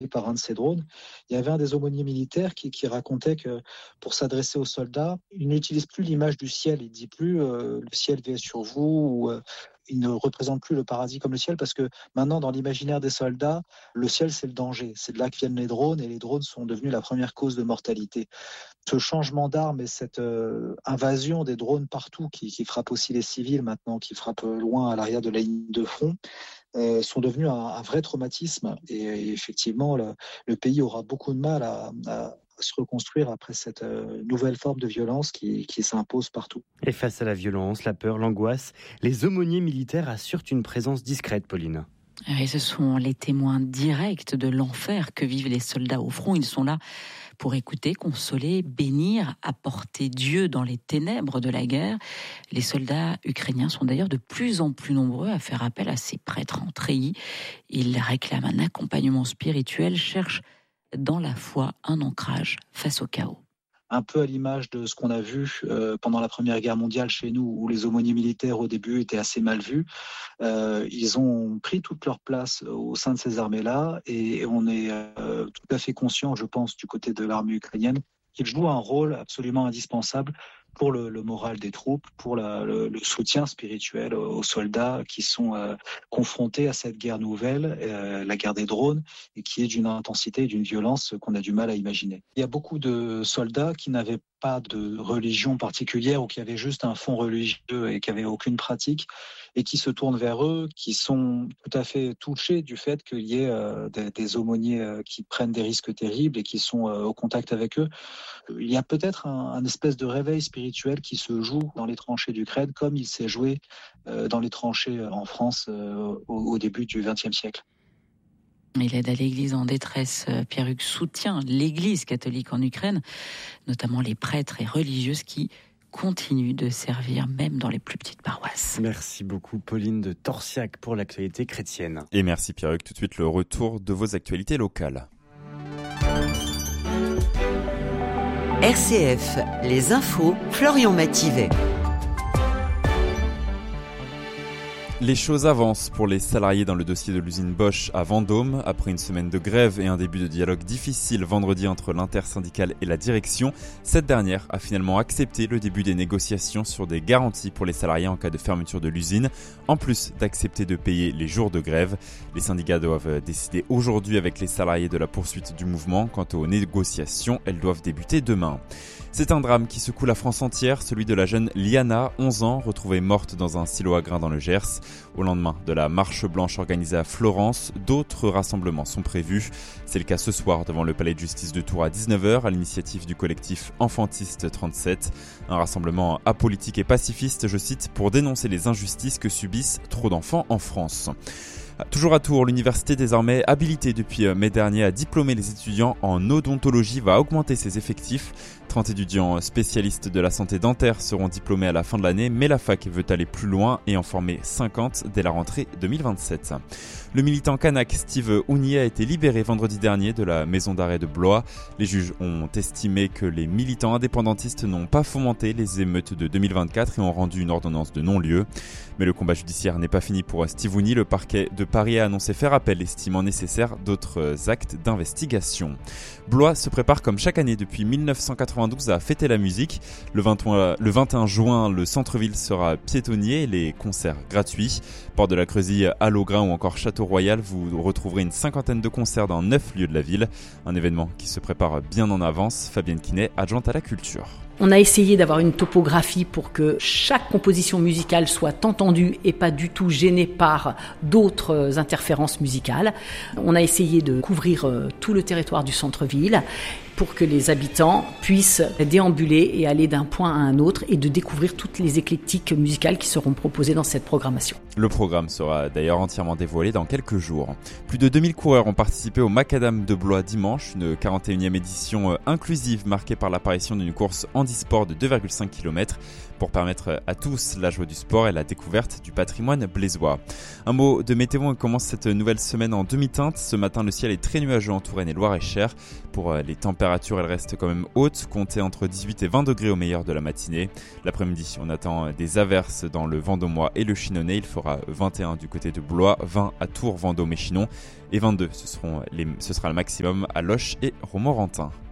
par un de ces drones. Il y avait un des aumôniers militaires qui racontait que pour s'adresser aux soldats, il n'utilise plus l'image du ciel. Il ne dit plus le ciel veille sur vous ou il ne représente plus le paradis comme le ciel parce que maintenant, dans l'imaginaire des soldats, le ciel, c'est le danger. C'est de là que viennent les drones et les drones sont devenus la première cause de mortalité. Ce changement d'arme et cette invasion des drones partout qui frappe aussi les civils maintenant, qui frappe loin à l'arrière de la ligne de front, sont devenus un vrai traumatisme. Et effectivement, le pays aura beaucoup de mal à se reconstruire après cette nouvelle forme de violence qui s'impose partout. Et face à la violence, la peur, l'angoisse, les aumôniers militaires assurent une présence discrète, Pauline. Et ce sont les témoins directs de l'enfer que vivent les soldats au front. Ils sont là pour écouter, consoler, bénir, apporter Dieu dans les ténèbres de la guerre. Les soldats ukrainiens sont d'ailleurs de plus en plus nombreux à faire appel à ces prêtres en treillis. Ils réclament un accompagnement spirituel, cherchent dans la foi un ancrage face au chaos. Un peu à l'image de ce qu'on a vu pendant la Première Guerre mondiale chez nous, où les aumôniers militaires au début étaient assez mal vus. Ils ont pris toute leur place au sein de ces armées-là et on est tout à fait conscient, je pense, du côté de l'armée ukrainienne, qu'ils jouent un rôle absolument indispensable pour le moral des troupes, pour le soutien spirituel aux soldats qui sont confrontés à cette guerre nouvelle, la guerre des drones, et qui est d'une intensité et d'une violence qu'on a du mal à imaginer. Il y a beaucoup de soldats qui n'avaient pas de religion particulière ou qui avaient juste un fond religieux et qui n'avaient aucune pratique et qui se tournent vers eux, qui sont tout à fait touchés du fait qu'il y ait des aumôniers qui prennent des risques terribles et qui sont au contact avec eux. Il y a peut-être un espèce de réveil spirituel qui se joue dans les tranchées d'Ukraine comme il s'est joué dans les tranchées en France au début du XXe siècle. Et l'aide à l'Église en détresse, Pierre-Hugues soutient l'Église catholique en Ukraine, notamment les prêtres et religieuses qui continuent de servir même dans les plus petites paroisses. Merci beaucoup Pauline de Torsiac pour l'actualité chrétienne. Et merci Pierre-Hugues, tout de suite le retour de vos actualités locales. RCF, les infos, Florian Mathivet. Les choses avancent pour les salariés dans le dossier de l'usine Bosch à Vendôme. Après une semaine de grève et un début de dialogue difficile vendredi entre l'intersyndicale et la direction, cette dernière a finalement accepté le début des négociations sur des garanties pour les salariés en cas de fermeture de l'usine, en plus d'accepter de payer les jours de grève. Les syndicats doivent décider aujourd'hui avec les salariés de la poursuite du mouvement. Quant aux négociations, elles doivent débuter demain. C'est un drame qui secoue la France entière, celui de la jeune Liana, 11 ans, retrouvée morte dans un silo à grains dans le Gers. Au lendemain de la marche blanche organisée à Florence, d'autres rassemblements sont prévus. C'est le cas ce soir devant le palais de justice de Tours à 19h, à l'initiative du collectif Enfantiste 37. Un rassemblement apolitique et pacifiste, je cite, pour dénoncer les injustices que subissent trop d'enfants en France. Toujours à Tours, l'université désormais habilitée depuis mai dernier à diplômer les étudiants en odontologie va augmenter ses effectifs. 30 étudiants spécialistes de la santé dentaire seront diplômés à la fin de l'année, mais la fac veut aller plus loin et en former 50 dès la rentrée 2027. Le militant kanak Steve Hounier a été libéré vendredi dernier de la maison d'arrêt de Blois. Les juges ont estimé que les militants indépendantistes n'ont pas fomenté les émeutes de 2024 et ont rendu une ordonnance de non-lieu. Mais le combat judiciaire n'est pas fini pour Steve Hounier. Le parquet de Paris a annoncé faire appel, estimant nécessaire d'autres actes d'investigation. Blois se prépare comme chaque année depuis 1992 à fêter la musique. Le 21 juin, le centre-ville sera piétonnier et les concerts gratuits. Porte de la Creusille, Allogrin ou encore Château-Royal, vous retrouverez une 50aine de concerts dans 9 lieux de la ville. Un événement qui se prépare bien en avance. Fabienne Quinet, adjointe à la culture. On a essayé d'avoir une topographie pour que chaque composition musicale soit entendue et pas du tout gênée par d'autres interférences musicales. On a essayé de couvrir tout le territoire du centre-ville pour que les habitants puissent déambuler et aller d'un point à un autre et de découvrir toutes les éclectiques musicales qui seront proposées dans cette programmation. Le programme sera d'ailleurs entièrement dévoilé dans quelques jours. Plus de 2000 coureurs ont participé au Macadam de Blois dimanche, une 41e édition inclusive marquée par l'apparition d'une course handisport de 2,5 km. pour permettre à tous la joie du sport et la découverte du patrimoine blésois. Un mot de météo, on commence cette nouvelle semaine en demi-teinte. Ce matin, le ciel est très nuageux en Touraine et Loir-et-Cher. Pour les températures, elles restent quand même hautes, comptez entre 18 et 20 degrés au meilleur de la matinée. L'après-midi, on attend des averses dans le Vendômois et le Chinonnais. Il fera 21 du côté de Blois, 20 à Tours, Vendôme et Chinon et 22, ce sera le maximum à Loches et Romorantin.